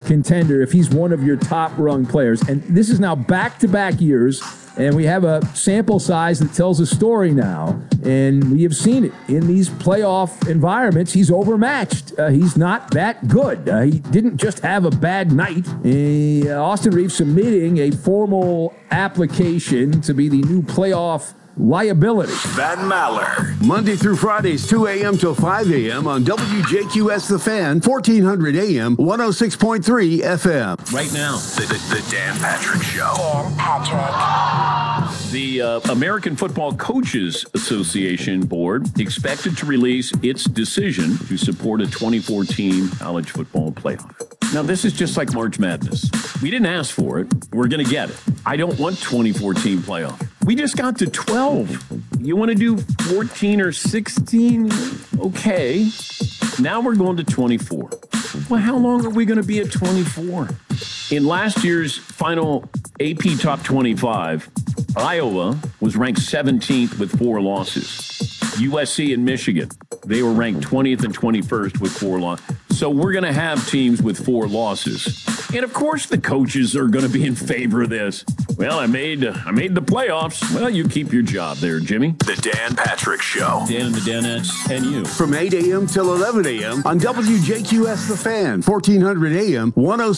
contender if he's one of your top-rung players. And this is now back-to-back years, and we have a sample size that tells a story now. And we have seen it in these playoff environments. He's overmatched. He's not that good. He didn't just have a bad night. Austin Reeves submitting a formal application to be the new playoff liability. Van Maller. Monday through Fridays, 2 a.m. till 5 a.m. on WJQS The Fan, 1400 a.m., 106.3 FM. Right now, The Dan Patrick Show. Dan Patrick. The American Football Coaches Association Board expected to release its decision to support a 24-team college football playoff. Now, this is just like March Madness. We didn't ask for it. We're going to get it. I don't want 24-team playoff. We just got to 12. You want to do 14 or 16? Okay. Now we're going to 24. Well, how long are we going to be at 24? In last year's final AP Top 25, Iowa was ranked 17th with 4 losses. USC and Michigan, they were ranked 20th and 21st with 4 losses. So we're going to have teams with 4 losses. And of course the coaches are going to be in favor of this. Well, I made the playoffs. Well, you keep your job there, Jimmy. The Dan Patrick Show. Dan and the Danettes and you. From 8 a.m. till 11 a.m. on WJQS The Fan, 1400 a.m.,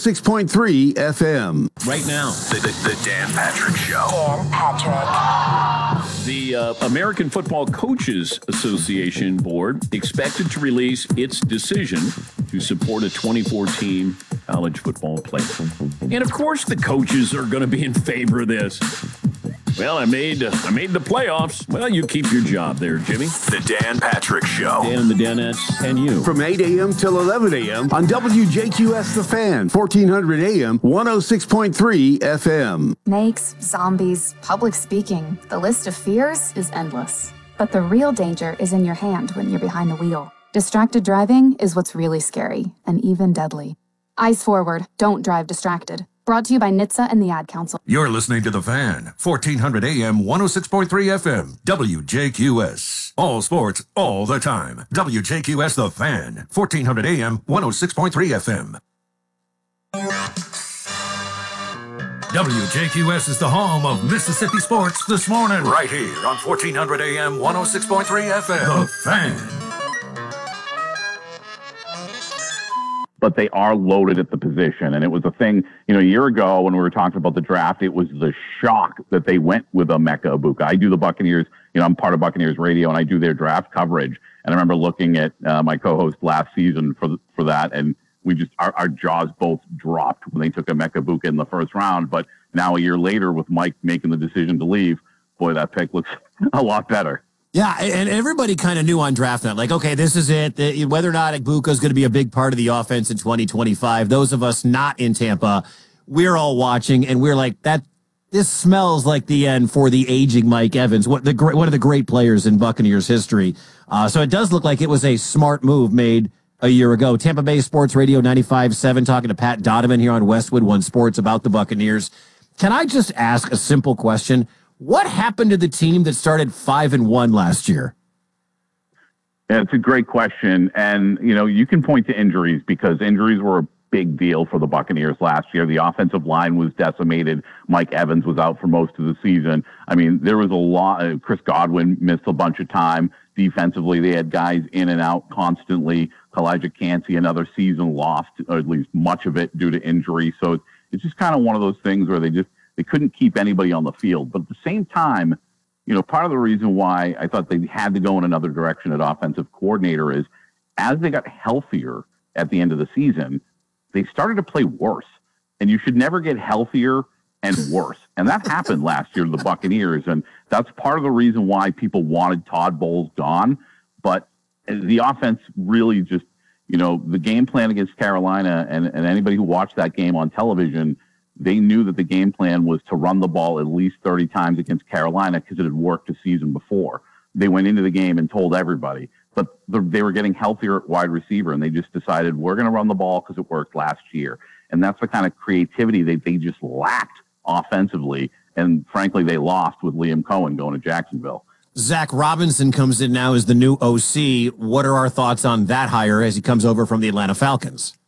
106.3 FM. Right now. The Dan Patrick Show. Dan Patrick. The American Football Coaches Association Board expected to release its decision to support a 24-team college football playoff. And of course the coaches are going to be in favor of this. Well, I made the playoffs. Well, you keep your job there, Jimmy. The Dan Patrick Show. Dan and the Danettes and you. From 8 a.m. till 11 a.m. on WJQS The Fan, 1400 a.m., 106.3 FM. Snakes, zombies, public speaking. The list of fears is endless. But the real danger is in your hand when you're behind the wheel. Distracted driving is what's really scary and even deadly. Eyes forward, don't drive distracted. Brought to you by NHTSA and the Ad Council. You're listening to The Fan, 1400 AM, 106.3 FM, WJQS. All sports, all the time. WJQS The Fan, 1400 AM, 106.3 FM. WJQS is the home of Mississippi sports this morning. Right here on 1400 AM, 106.3 FM. The Fan. But they are loaded at the position. And it was a thing, a year ago when we were talking about the draft, it was the shock that they went with Emeka Egbuka. I do the Buccaneers, I'm part of Buccaneers Radio, and I do their draft coverage. And I remember looking at my co-host last season for that, and we just, our jaws both dropped when they took Emeka Egbuka in the first round. But now a year later, with Mike making the decision to leave, boy, that pick looks a lot better. Yeah, and everybody kind of knew on draft night, like, okay, this is it. Whether or not Egbuka is going to be a big part of the offense in 2025, those of us not in Tampa, we're all watching, and we're like, this smells like the end for the aging Mike Evans, one of the great players in Buccaneers history. So it does look like it was a smart move made a year ago. Tampa Bay Sports Radio 95.7, talking to Pat Donovan here on Westwood One Sports about the Buccaneers. Can I just ask a simple question? What happened to the team that started 5-1 last year? Yeah, it's a great question. And, you can point to injuries because injuries were a big deal for the Buccaneers last year. The offensive line was decimated. Mike Evans was out for most of the season. I mean, there was a lot. Chris Godwin missed a bunch of time. Defensively, they had guys in and out constantly. Kalijah Kancey, another season lost, or at least much of it due to injury. So it's just kind of one of those things where they couldn't keep anybody on the field. But at the same time, part of the reason why I thought they had to go in another direction at offensive coordinator is as they got healthier at the end of the season, they started to play worse. And you should never get healthier and worse. And that happened last year to the Buccaneers. And that's part of the reason why people wanted Todd Bowles gone. But the offense really just, the game plan against Carolina and anybody who watched that game on television, they knew that the game plan was to run the ball at least 30 times against Carolina because it had worked the season before. They went into the game and told everybody, but they were getting healthier at wide receiver, and they just decided we're going to run the ball because it worked last year. And that's the kind of creativity that they just lacked offensively. And frankly, they lost with Liam Cohen going to Jacksonville. Zach Robinson comes in now as the new OC. What are our thoughts on that hire as he comes over from the Atlanta Falcons?